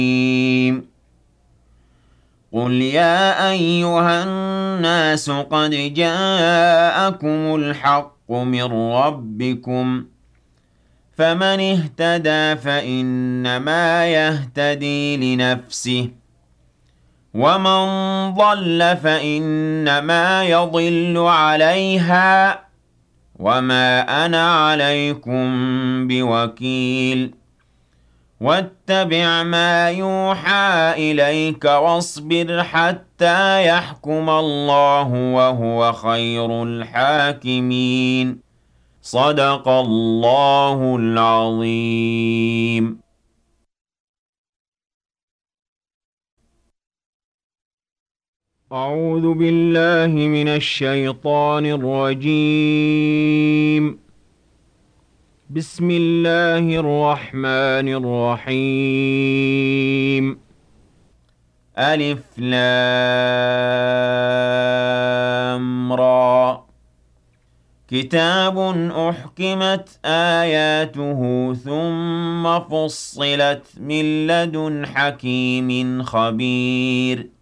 قُلْ يَا أَيُّهَا النَّاسُ قَدْ جَاءَكُمُ الْحَقُّ مِن رَّبِّكُمْ ۖ فَمَنِ اهْتَدَىٰ فَإِنَّمَا يَهْتَدِي لِنَفْسِهِ ۖ وَمَن ضَلَّ فَإِنَّمَا يَضِلُّ عَلَيْهَا ۖ وَمَا أَنَا عَلَيْكُم بِوَكِيلٍ. وَاتَّبِعْ مَا يُوحَىٰ إِلَيْكَ وَاصْبِرْ حَتَّىٰ يَحْكُمَ اللَّهُ ۖ وَهُوَ خَيْرُ الْحَاكِمِينَ. صدق الله العظيم. أعوذ بالله من الشيطان الرجيم. بسم الله الرحمن الرحيم. ألف لام را. كتاب أحكمت آياته ثم فصلت من لدن حكيم خبير.